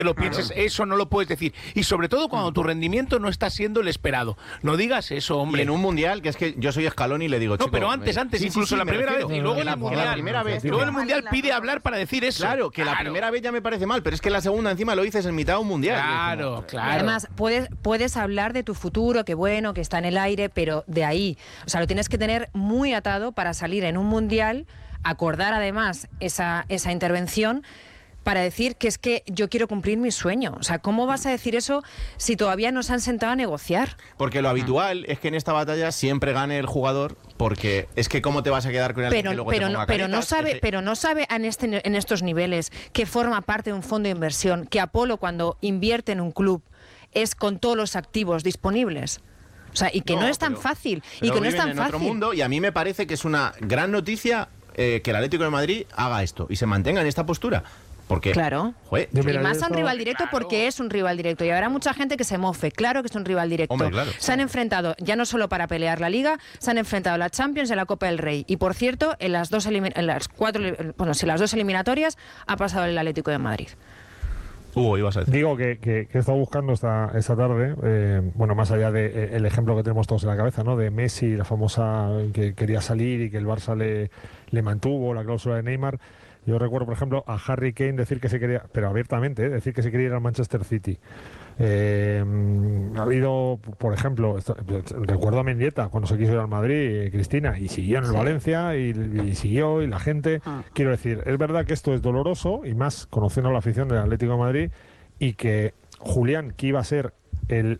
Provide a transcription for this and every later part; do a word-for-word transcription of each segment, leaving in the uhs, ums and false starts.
lo pienses, claro. Eso no lo puedes decir. Y sobre todo cuando tu rendimiento no está siendo el esperado. No digas eso, hombre. Y en un mundial, que es que yo soy Scaloni y le digo, no, chico, pero antes, antes, sí, incluso sí, sí, la primera vez, y luego en el mundial. La primera vez. Luego en el mundial pide hablar para decir eso. Claro, que claro. La primera vez ya me parece mal, pero es que la segunda encima lo dices en mitad de un mundial. Claro, como, claro. Además, puedes, puedes hablar de tu futuro, que bueno, que está en el aire, pero de ahí, o sea, lo tienes que tener muy atado para salir en un mundial, acordar además esa, esa intervención, para decir que es que yo quiero cumplir mi sueño. O sea, ¿cómo vas a decir eso si todavía no se han sentado a negociar? Porque lo habitual es que en esta batalla siempre gane el jugador, porque es que cómo te vas a quedar con el pero, que luego pero, te ponga pero caretas, no sabe, es que... pero no sabe en, este, en estos niveles que forma parte de un fondo de inversión, que Apolo cuando invierte en un club es con todos los activos disponibles. O sea, y que no, no es tan pero, fácil. Pero y que no es tan en fácil. Otro mundo, y a mí me parece que es una gran noticia eh, que el Atlético de Madrid haga esto y se mantenga en esta postura. Porque, claro. Joder, y más a un rival directo, claro. Porque es un rival directo. Y habrá mucha gente que se mofe. Claro que es un rival directo. Hombre, claro. Se han enfrentado, ya no solo para pelear la Liga, se han enfrentado a la Champions y a la Copa del Rey. Y por cierto, en las dos, en las cuatro, bueno, si las dos eliminatorias ha pasado el Atlético de Madrid. Hugo, ibas a decir. Digo que, que, que he estado buscando esta, esta tarde, eh, bueno, más allá del de, eh, el ejemplo que tenemos todos en la cabeza, ¿no? De Messi, la famosa que quería salir y que el Barça le, le mantuvo, la cláusula de Neymar. Yo recuerdo, por ejemplo, a Harry Kane decir que se quería, pero abiertamente, ¿eh? decir que se quería ir al Manchester City. Eh, ha habido, por ejemplo, esto, recuerdo a Mendieta cuando se quiso ir al Madrid, eh, Cristina, y siguió en el sí. Valencia, y, y siguió, y la gente... Ah. Quiero decir, es verdad que esto es doloroso, y más conociendo la afición del Atlético de Madrid, y que Julián, que iba a ser el...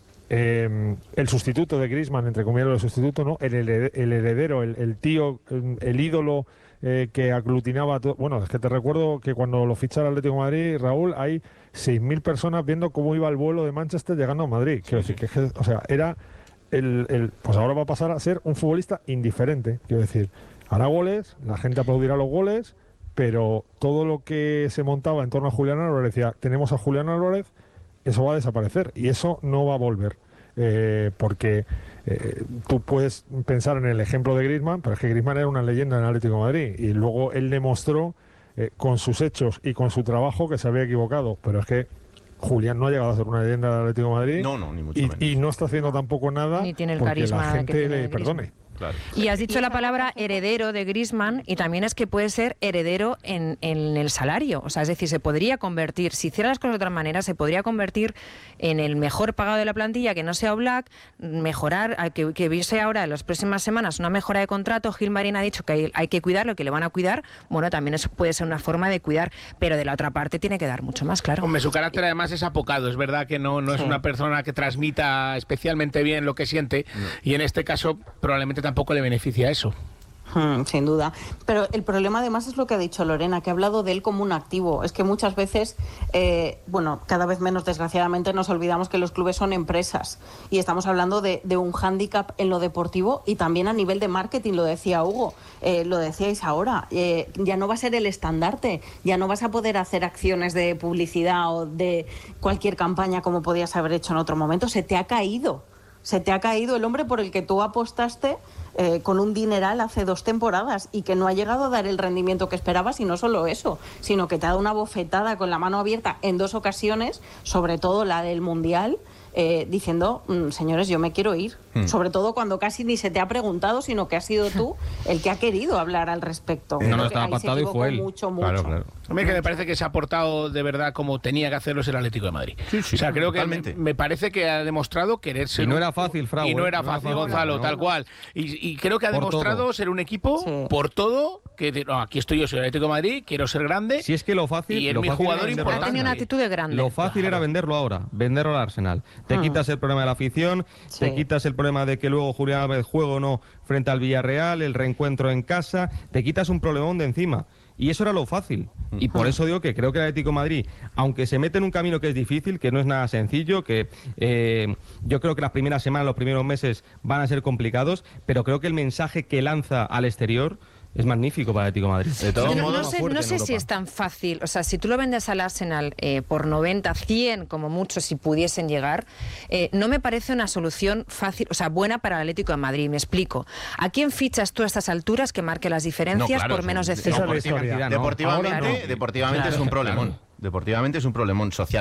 Eh, el sustituto de Griezmann, entre comillas el sustituto, ¿no? El, hered, el heredero, el, el tío, el, el ídolo eh, que aglutinaba todo. Bueno, es que te recuerdo que cuando lo ficha el Atlético de Madrid, Raúl, hay seis mil personas viendo cómo iba el vuelo de Manchester llegando a Madrid. Quiero sí, decir, sí. que o sea, era el, el, pues ahora va a pasar a ser un futbolista indiferente. Quiero decir, hará goles, la gente aplaudirá los goles, pero todo lo que se montaba en torno a Julián Álvarez, decía, tenemos a Julián Álvarez, eso va a desaparecer y eso no va a volver. Eh, porque eh, tú puedes pensar en el ejemplo de Griezmann, pero es que Griezmann era una leyenda en el Atlético de Madrid y luego él demostró eh, con sus hechos y con su trabajo que se había equivocado, pero es que Julián no ha llegado a ser una leyenda del Atlético de Madrid no, no, ni mucho y, menos. y no está haciendo tampoco nada ni tiene el porque carisma la gente que tiene le perdone. Claro. Y has dicho la palabra heredero de Griezmann y también es que puede ser heredero en, en el salario. O sea, es decir, se podría convertir, si hiciera las cosas de otra manera, se podría convertir en el mejor pagado de la plantilla, que no sea Oblak, mejorar, que, que viese ahora en las próximas semanas una mejora de contrato. Gilmarín ha dicho que hay, hay que cuidarlo, que le van a cuidar. Bueno, también eso puede ser una forma de cuidar, pero de la otra parte tiene que dar mucho más, claro. Hombre, su carácter además es apocado. Es verdad que no, no es sí. una persona que transmita especialmente bien lo que siente no. y en este caso probablemente tampoco le beneficia eso. Hmm, sin duda. Pero el problema además es lo que ha dicho Lorena, que ha hablado de él como un activo. Es que muchas veces, eh, bueno, cada vez menos desgraciadamente nos olvidamos que los clubes son empresas y estamos hablando de, de un hándicap en lo deportivo y también a nivel de marketing, lo decía Hugo, eh, lo decíais ahora, eh, ya no va a ser el estandarte, ya no vas a poder hacer acciones de publicidad o de cualquier campaña como podías haber hecho en otro momento, se te ha caído. Se te ha caído el hombre por el que tú apostaste eh, con un dineral hace dos temporadas y que no ha llegado a dar el rendimiento que esperabas y no solo eso, sino que te ha dado una bofetada con la mano abierta en dos ocasiones, sobre todo la del Mundial, eh, diciendo, mmm, señores, yo me quiero ir. Hmm. Sobre todo cuando casi ni se te ha preguntado, sino que has sido tú el que ha querido hablar al respecto. No, no, estaba pactado y fue él. Mucho, mucho. Claro, claro. A mí que me parece que se ha portado de verdad como tenía que hacerlo el Atlético de Madrid. Sí, sí, o sea, creo totalmente. que me, me parece que ha demostrado querer ser... Y no era fácil, Frau. Y no era no fácil, era fácil Gonzalo, no. tal cual. Y, y creo que ha por demostrado todo. ser un equipo sí. por todo, que no, aquí estoy yo, soy el Atlético de Madrid, quiero ser grande. Si es que lo fácil... Y es lo mi fácil jugador era importante. Ha tenido una actitud de grande. Lo fácil claro. era venderlo ahora, venderlo al Arsenal. Te hmm. quitas el problema de la afición, sí. te quitas el problema de que luego Julián Álvarez juega o no frente al Villarreal, el reencuentro en casa, te quitas un problemón de encima. Y eso era lo fácil. Y por eso digo que creo que el Atlético de Madrid, aunque se mete en un camino que es difícil, que no es nada sencillo, que eh, yo creo que las primeras semanas, los primeros meses van a ser complicados, pero creo que el mensaje que lanza al exterior es magnífico para el Atlético de Madrid. De todo no, modo, no sé, no sé si es tan fácil. O sea, si tú lo vendes al Arsenal eh, por noventa, cien como mucho, si pudiesen llegar, eh, no me parece una solución fácil, o sea, buena para el Atlético de Madrid. Me explico. ¿A quién fichas tú a estas alturas que marque las diferencias no, claro, por menos de cero? No, por deportivamente, no. deportivamente claro. es un problemón. Deportivamente es un problemón social.